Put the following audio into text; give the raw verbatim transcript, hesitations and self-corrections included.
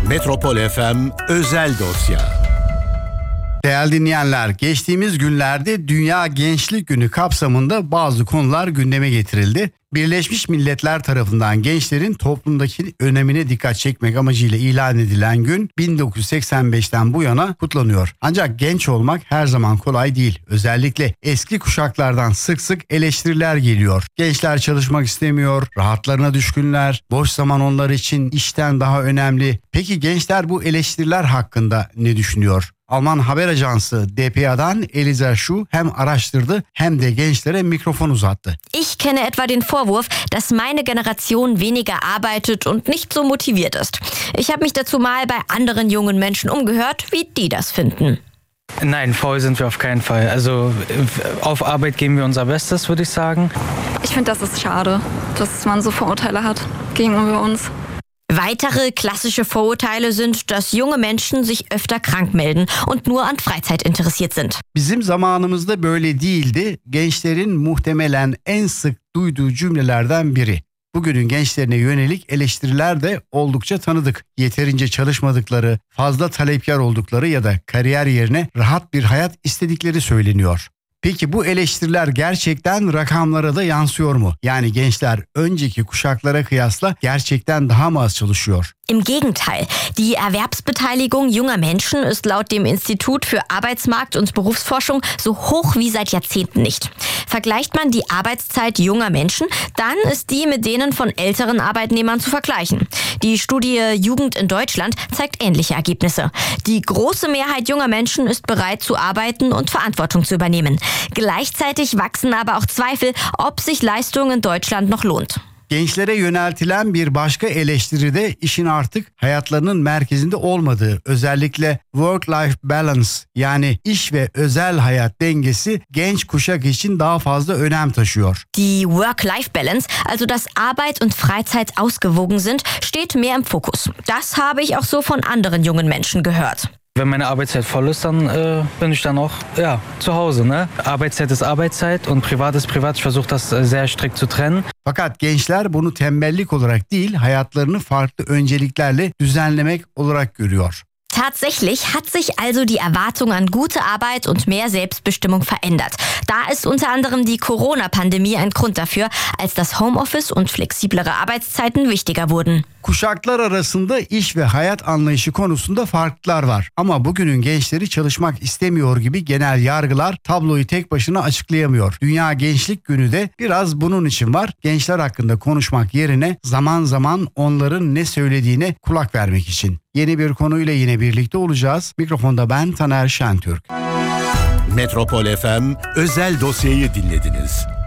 Metropol F M Özel Dosya. Değerli dinleyenler, geçtiğimiz günlerde Dünya Gençlik Günü kapsamında bazı konular gündeme getirildi. Birleşmiş Milletler tarafından gençlerin toplumdaki önemine dikkat çekmek amacıyla ilan edilen gün bin dokuz yüz seksen beşten bu yana kutlanıyor. Ancak genç olmak her zaman kolay değil. Özellikle eski kuşaklardan sık sık eleştiriler geliyor. Gençler çalışmak istemiyor, rahatlarına düşkünler, boş zaman onlar için işten daha önemli. Peki gençler bu eleştiriler hakkında ne düşünüyor? Alman haber ajansı D P A'dan Elisa Schuh hem araştırdı hem de gençlere mikrofon uzattı. Ich kenne etwa den Vorwurf, dass meine Generation weniger arbeitet und nicht so motiviert ist. Ich habe mich dazu mal bei anderen jungen Menschen umgehört, wie die das finden. Nein, faul sind wir auf keinen Fall. Also auf Arbeit geben wir unser Bestes, würde ich sagen. Ich finde, das ist schade, dass man so Vorurteile hat gegenüber uns. Weitere klassische Vorurteile sind, dass junge Menschen sich öfter krank melden und nur an Freizeit interessiert sind. Bizim zamanımızda böyle değildi. Gençlerin muhtemelen en sık duyduğu cümlelerden biri. Bugünün gençlerine yönelik eleştiriler de oldukça tanıdık. Yeterince çalışmadıkları, fazla talepkar oldukları ya da kariyer yerine rahat bir hayat istedikleri söyleniyor. Peki bu eleştiriler gerçekten rakamlara da yansıyor mu? Yani gençler önceki kuşaklara kıyasla gerçekten daha mı az çalışıyor? Im Gegenteil, die Erwerbsbeteiligung junger Menschen ist laut dem Institut für Arbeitsmarkt und Berufsforschung so hoch wie seit Jahrzehnten nicht. Vergleicht man die Arbeitszeit junger Menschen, dann ist die mit denen von älteren Arbeitnehmern zu vergleichen. Die Studie Jugend in Deutschland zeigt ähnliche Ergebnisse. Die große Mehrheit junger Menschen ist bereit zu arbeiten und Verantwortung zu übernehmen. Gleichzeitig wachsen aber auch Zweifel, ob sich Leistung in Deutschland noch lohnt. Gençlere yöneltilen bir başka eleştiri de işin artık hayatlarının merkezinde olmadığı, özellikle work-life balance yani iş ve özel hayat dengesi genç kuşak için daha fazla önem taşıyor. Die Work-Life Balance, also dass Arbeit und Freizeit ausgewogen sind, steht mehr im Fokus. Das habe ich auch so von anderen jungen Menschen gehört. Wenn meine Arbeitszeit voll ist, dann äh, bin ich dann auch ja, zu Hause. Ne? Arbeitszeit ist Arbeitszeit und privat ist privat. Ich versuche das äh, sehr strikt zu trennen. Fakat gençler bunu tembellik olarak değil, hayatlarını farklı önceliklerle düzenlemek olarak görüyor. Tatsächlich hat sich also die Erwartung an gute Arbeit und mehr Selbstbestimmung verändert. Da ist unter anderem die Corona-Pandemie ein Grund dafür, als das Homeoffice und flexiblere Arbeitszeiten wichtiger wurden. Kuşaklar arasında iş ve hayat anlayışı konusunda farklar var. Ama bugünün gençleri çalışmak istemiyor gibi genel yargılar tabloyu tek başına açıklayamıyor. Dünya Gençlik Günü de biraz bunun için var. Gençler hakkında konuşmak yerine zaman zaman onların ne söylediğine kulak vermek için. Yeni bir konuyla yine birlikte olacağız. Mikrofonda ben Taner Şentürk. Metropol F M Özel Dosya'yı dinlediniz.